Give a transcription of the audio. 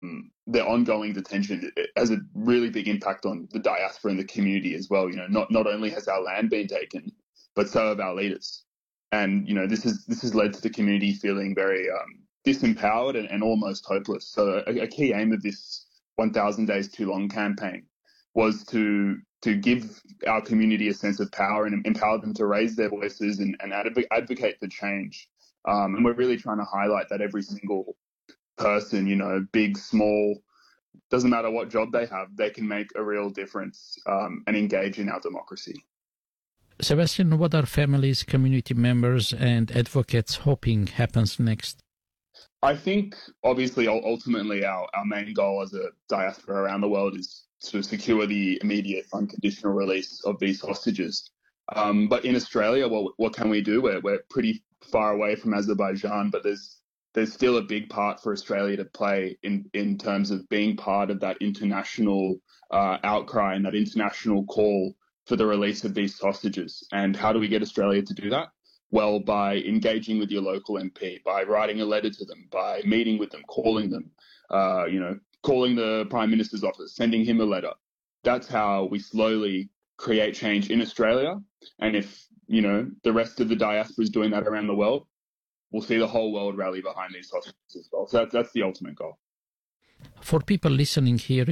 their ongoing detention has a really big impact on the diaspora and the community as well. Not only has our land been taken, but so have our leaders. And this has led to the community feeling very disempowered and almost hopeless. So a key aim of this 1,000 Days Too Long campaign was to give our community a sense of power and empower them to raise their voices and advocate for change. And we're really trying to highlight that every single person, big, small, doesn't matter what job they have, they can make a real difference and engage in our democracy. Sebastian, what are families, community members, and advocates hoping happens next? I think, obviously, ultimately, our main goal as a diaspora around the world is to secure the immediate unconditional release of these hostages. But in Australia, what can we do? We're pretty far away from Azerbaijan, but there's still a big part for Australia to play in terms of being part of that international outcry and that international call for the release of these hostages. And how do we get Australia to do that? Well, by engaging with your local MP, by writing a letter to them, by meeting with them, calling them, calling the Prime Minister's office, sending him a letter. That's how we slowly create change in Australia. And if, the rest of the diaspora is doing that around the world, we'll see the whole world rally behind these hostages as well. So that's the ultimate goal. For people listening here